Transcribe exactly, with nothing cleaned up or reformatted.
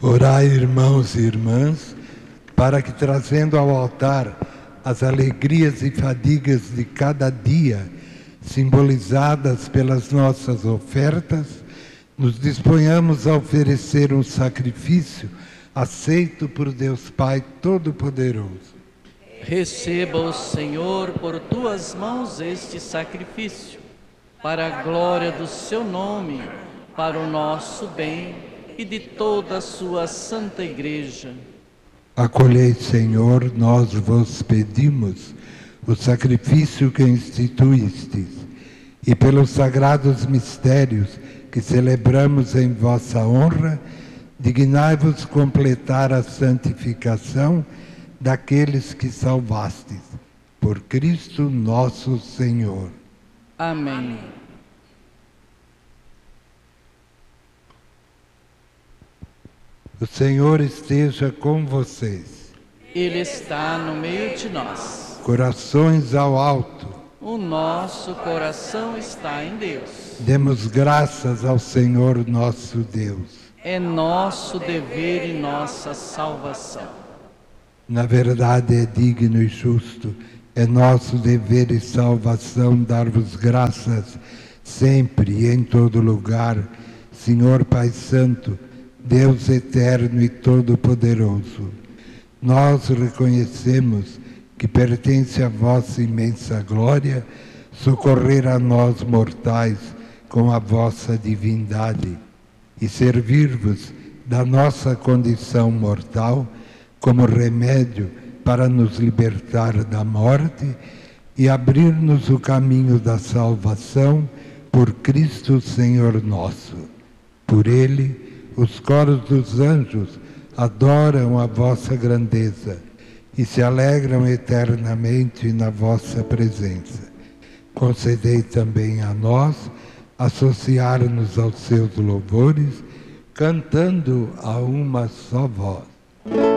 Orai, irmãos e irmãs, para que, trazendo ao altar as alegrias e fadigas de cada dia, simbolizadas pelas nossas ofertas, nos disponhamos a oferecer um sacrifício aceito por Deus Pai Todo-Poderoso. Receba o Senhor por tuas mãos este sacrifício, para a glória do seu nome, para o nosso bem e de toda a sua santa Igreja. Acolhei, Senhor, nós vos pedimos o sacrifício que instituístes, e pelos sagrados mistérios que celebramos em vossa honra, dignai-vos completar a santificação daqueles que salvastes. Por Cristo nosso Senhor. Amém. O Senhor esteja com vocês. Ele está no meio de nós. Corações ao alto. O nosso coração está em Deus. Demos graças ao Senhor nosso Deus. É nosso dever e nossa salvação. Na verdade é digno e justo, é nosso dever e salvação dar-vos graças sempre e em todo lugar, Senhor Pai Santo, Deus eterno e todo-poderoso. Nós reconhecemos que pertence à vossa imensa glória socorrer a nós mortais com a vossa divindade e servir-vos da nossa condição mortal como remédio para nos libertar da morte e abrir-nos o caminho da salvação por Cristo Senhor nosso. Por Ele, os coros dos anjos adoram a vossa grandeza e se alegram eternamente na vossa presença. Concedei também a nós associar-nos aos seus louvores, cantando a uma só voz.